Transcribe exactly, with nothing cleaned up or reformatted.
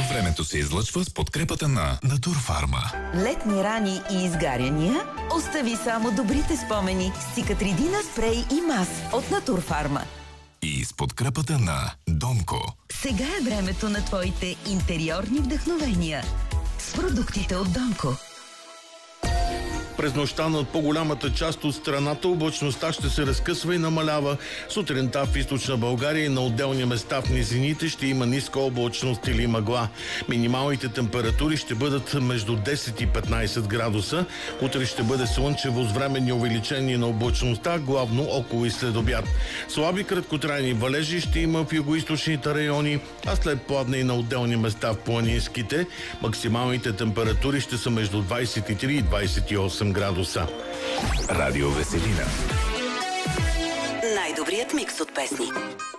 Времето се излъчва с подкрепата на Натурфарма. Летни рани и изгаряния? Остави само добрите спомени с Цикатридина спрей и мас от Натурфарма. И с подкрепата на Донко. Сега е времето на твоите интериорни вдъхновения с продуктите от Донко. През нощта над по-голямата част от страната облачността ще се разкъсва и намалява. Сутринта в източна България и на отделни места в низините ще има ниска облачност или мъгла. Минималните температури ще бъдат между десет и петнайсет градуса. Утре ще бъде слънчево с временни увеличения на облачността, главно около и след обяд. Слаби краткотрайни валежи ще има в югоизточните райони, а след пладне и на отделни места в планинските. Максималните температури ще са между двайсет и три и двайсет и осем градуса. Радио Веселина. Най-добрият микс от песни.